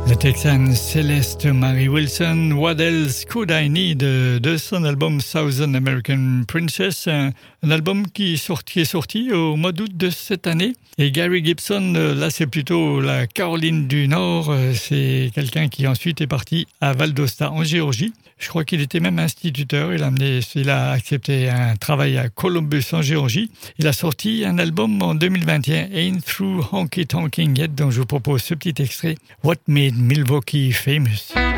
La Texane Celeste Mary Wilson, What Else Could I Need, de son album Southern American Princess, un album qui est sorti au mois d'août de cette année. Et Gary Gibson, là c'est plutôt la Caroline du Nord, c'est quelqu'un qui ensuite est parti à Valdosta en Géorgie. Je crois qu'il était même instituteur, il a accepté un travail à Columbus en Géorgie. Il a sorti un album en 2021, Ain't Through Honky Tonking Yet, dont je vous propose ce petit extrait, What Made Milwaukee Famous.